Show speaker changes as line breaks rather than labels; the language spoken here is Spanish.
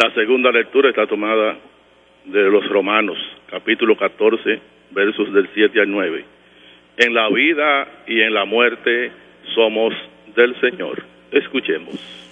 La segunda lectura está tomada de los Romanos, capítulo 14, versos del 7 al 9. En la vida y en la muerte somos del Señor. Escuchemos.